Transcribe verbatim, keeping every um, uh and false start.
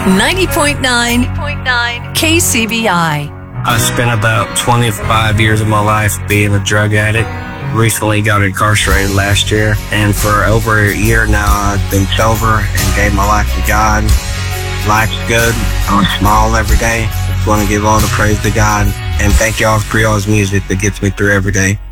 ninety point nine K C B I. I spent about twenty-five years of my life being a drug addict. Recently got incarcerated last year, and for over a year now I've been sober and gave my life to God. Life's good. I smile every day. Just want to give all the praise to God, and thank y'all for y'all's music that gets me through every day.